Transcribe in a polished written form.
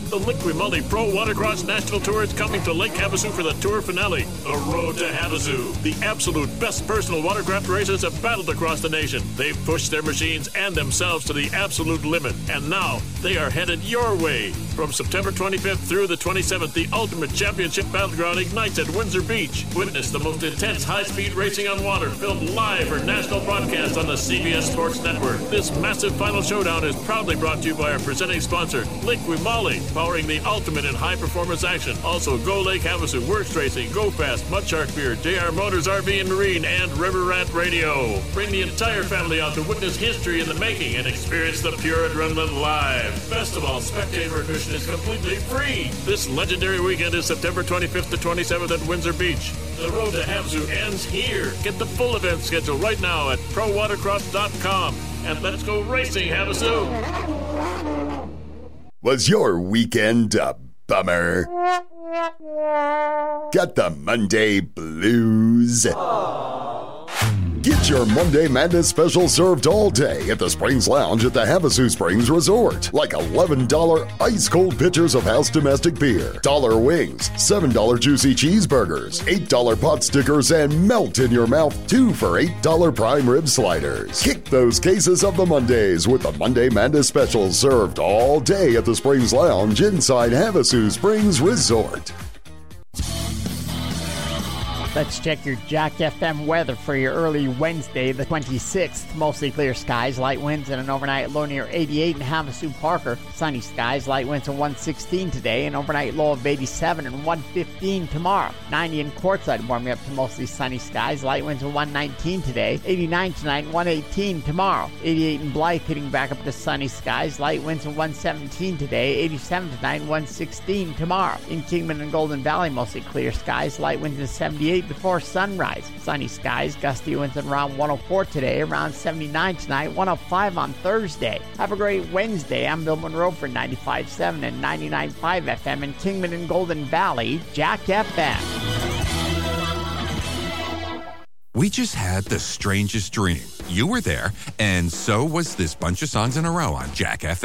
The Liqui-Moly Pro Watercross National Tour is coming to Lake Havasu for the tour finale. The Road to Havasu. The absolute best personal watercraft racers have battled across the nation. They've pushed their machines and themselves to the absolute limit. And now, they are headed your way. From September 25th through the 27th, the Ultimate Championship Battleground ignites at Windsor Beach. Witness the most intense high-speed racing on water, filmed live for national broadcast on the CBS Sports Network. This massive final showdown is proudly brought to you by our presenting sponsor, Liqui-Moly, powering the ultimate in high-performance action. Also, Go Lake Havasu, Works Racing, Go Fast, Mudshark Beer, JR Motors RV and Marine, and River Rat Radio. Bring the entire family out to witness history in the making and experience the pure adrenaline live. Best of all, spectator admission is completely free. This legendary weekend is September 25th to 27th at Windsor Beach. The Road to Havasu ends here. Get the full event schedule right now at prowatercross.com. And let's go racing, Havasu! Was your weekend a bummer? Got the Monday blues? Get your Monday Madness special served all day at the Springs Lounge at the Havasu Springs Resort. Like $11 ice-cold pitchers of house domestic beer, $1 wings, $7 juicy cheeseburgers, $8 pot stickers, and melt-in-your-mouth 2 for $8 prime rib sliders. Kick those cases of the Mondays with the Monday Madness special served all day at the Springs Lounge inside Havasu Springs Resort. Let's check your Jack FM weather for your early Wednesday, the 26th. Mostly clear skies, light winds, and an overnight low near 88 in Havasu Parker. Sunny skies, light winds of 116 today, an overnight low of 87 and 115 tomorrow. 90 in Quartzsite, warming up to mostly sunny skies, light winds of 119 today, 89 tonight, 118 tomorrow. 88 in Blythe, hitting back up to sunny skies, light winds of 117 today, 87 tonight, 116 tomorrow. In Kingman and Golden Valley, mostly clear skies, light winds of 78 before sunrise. Sunny skies, gusty winds around 104 today, around 79 tonight, 105 on Thursday. Have a great Wednesday. I'm Bill Monroe for 95.7 and 99.5 FM in Kingman and Golden Valley, Jack FM. We just had the strangest dream. You were there, and so was this bunch of songs in a row on Jack FM.